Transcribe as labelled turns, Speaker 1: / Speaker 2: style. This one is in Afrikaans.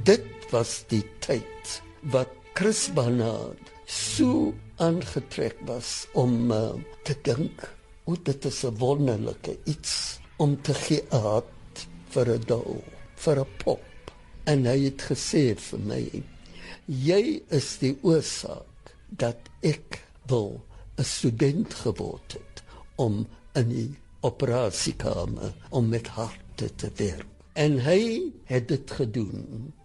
Speaker 1: dit was die tyd wat Chris Barnard so aangetrek was om te dink, dit is 'n wonderlike iets om te gee uit vir 'n doll, vir 'n pop. En hy het gesê vir my, jy is die oorsaak dat ek wil 'n student geword het om in die operasiekamer om met harte te werk. En hy het dit gedoen